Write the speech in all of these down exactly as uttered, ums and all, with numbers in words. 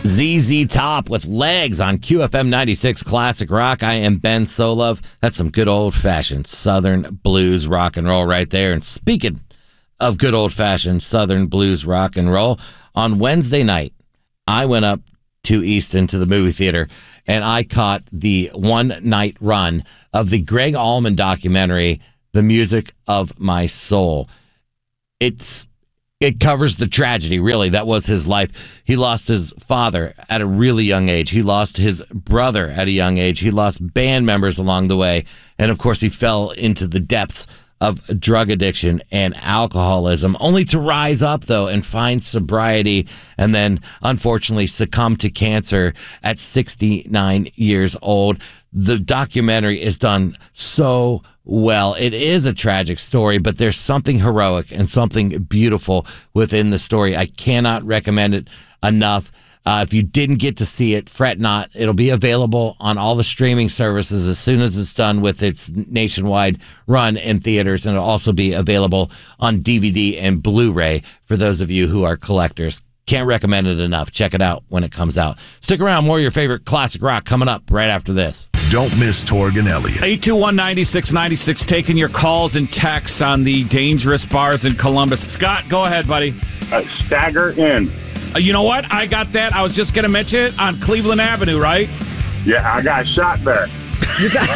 Z Z Top with Legs on Q F M ninety-six Classic Rock. I am Ben Solove. That's some good old-fashioned Southern blues rock and roll right there. And speaking of good old-fashioned Southern blues rock and roll, on Wednesday night, I went up to Easton to the movie theater, and I caught the one-night run of the Greg Allman documentary, The Music of My Soul. It's It covers the tragedy, really. That was his life. He lost his father at a really young age. He lost his brother at a young age. He lost band members along the way. And, of course, he fell into the depths of drug addiction and alcoholism, only to rise up, though, and find sobriety, and then, unfortunately, succumb to cancer at sixty-nine years old. The documentary is done so well. It is a tragic story, but there's something heroic and something beautiful within the story. I cannot recommend it enough. Uh, if you didn't get to see it, fret not. It'll be available on all the streaming services as soon as it's done with its nationwide run in theaters, and it'll also be available on D V D and Blu-ray for those of you who are collectors. Can't recommend it enough. Check it out when it comes out. Stick around. More of your favorite classic rock coming up right after this. Don't miss Torg and Elliott. eight two one, nine six nine six, taking your calls and texts on the dangerous bars in Columbus. Scott, go ahead, buddy. Uh, Stagger Inn. Uh, you know what? I got that. I was just going to mention it on Cleveland Avenue, right? Yeah, I got shot there. You got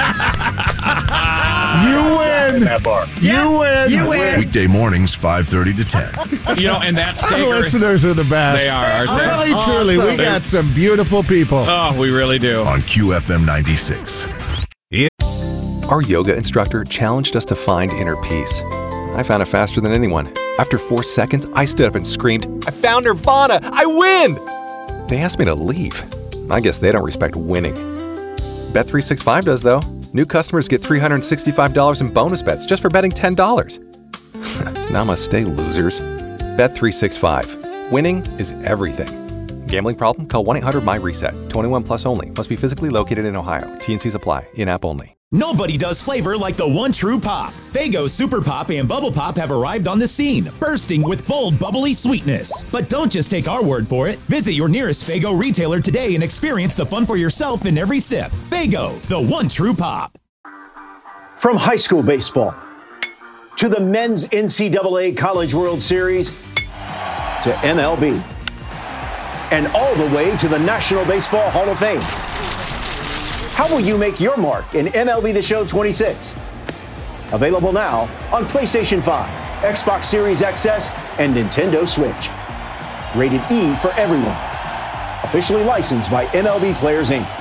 You win. In that bar. You win. You win. Weekday mornings, five thirty to ten. You know, and that Our Stager, listeners are the best. they are. Aren't they? Really, truly, we got some beautiful people. Oh, we really do. On Q F M ninety-six. Our yoga instructor challenged us to find inner peace. I found it faster than anyone. After four seconds, I stood up and screamed, "I found Nirvana! I win!" They asked me to leave. I guess they don't respect winning. Bet three sixty-five does, though. New customers get three hundred sixty-five dollars in bonus bets just for betting ten dollars. Namaste, losers. Bet three sixty-five. Winning is everything. Gambling problem? Call one eight hundred M Y reset. twenty-one plus only. Must be physically located in Ohio. T N Cs apply. In-app only. Nobody does flavor like the one true pop. Faygo Super Pop and Bubble Pop have arrived on the scene, bursting with bold, bubbly sweetness. But don't just take our word for it. Visit your nearest Faygo retailer today and experience the fun for yourself in every sip. Faygo, the one true pop. From high school baseball to the men's N C double A College World Series to M L B and all the way to the National Baseball Hall of Fame. How will you make your mark in M L B The Show twenty-six? Available now on PlayStation five, Xbox Series X S, and Nintendo Switch. Rated E for everyone. Officially licensed by M L B Players, Incorporated.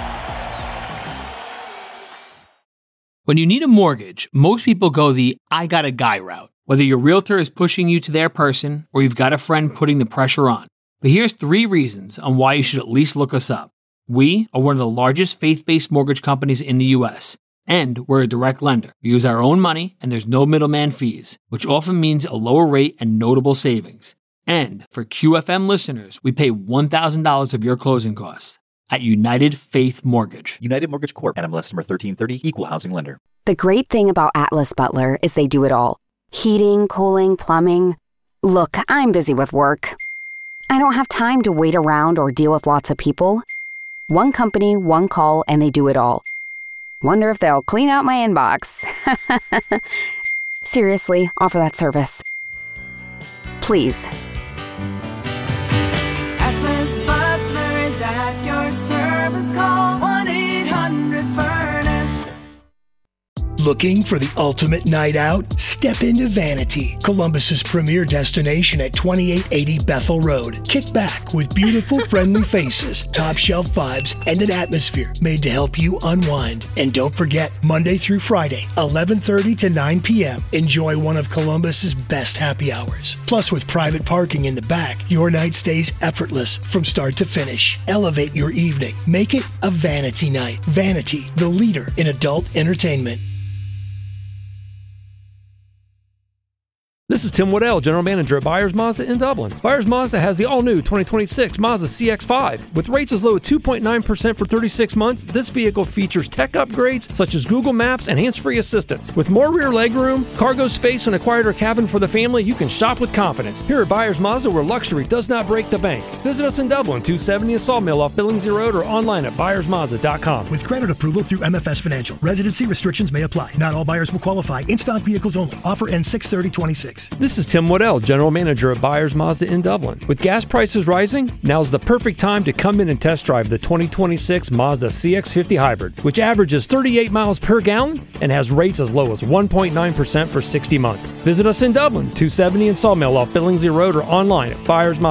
When you need a mortgage, most people go the I got a guy route. Whether your realtor is pushing you to their person or you've got a friend putting the pressure on. But here's three reasons on why you should at least look us up. We are one of the largest faith-based mortgage companies in the U S, and we're a direct lender. We use our own money, and there's no middleman fees, which often means a lower rate and notable savings. And for Q F M listeners, we pay one thousand dollars of your closing costs at United Faith Mortgage. United Mortgage Corp. N M L S number thirteen thirty, Equal Housing Lender. The great thing about Atlas Butler is they do it all. Heating, cooling, plumbing. Look, I'm busy with work. I don't have time to wait around or deal with lots of people. One company, one call, and they do it all. Wonder if they'll clean out my inbox. Seriously, offer that service. Please. Atlas Butler is at your service. Call one eight hundred furnace. Looking for the ultimate night out? Step into Vanity, Columbus's premier destination at twenty-eight eighty Bethel Road. Kick back with beautiful, friendly faces, top shelf vibes, and an atmosphere made to help you unwind. And don't forget, Monday through Friday, eleven thirty to nine p.m., enjoy one of Columbus's best happy hours. Plus, with private parking in the back, your night stays effortless from start to finish. Elevate your evening. Make it a Vanity night. Vanity, the leader in adult entertainment. This is Tim Waddell, General Manager at Byers Mazda in Dublin. Byers Mazda has the all-new twenty twenty-six Mazda C X five. With rates as low as two point nine percent for thirty-six months, this vehicle features tech upgrades such as Google Maps and hands-free assistance. With more rear legroom, cargo space, and a quieter cabin for the family, you can shop with confidence. Here at Byers Mazda, where luxury does not break the bank. Visit us in Dublin, two seventy and Sawmill off Billingsley Road, or online at byers mazda dot com. With credit approval through M F S Financial, residency restrictions may apply. Not all buyers will qualify. In-stock vehicles only. Offer ends six thirty twenty-six. This is Tim Waddell, General Manager at Byers Mazda in Dublin. With gas prices rising, now's the perfect time to come in and test drive the twenty twenty-six Mazda C X fifty Hybrid, which averages thirty-eight miles per gallon and has rates as low as one point nine percent for sixty months. Visit us in Dublin, two seventy and Sawmill off Billingsley Road, or online at Byers Mazda.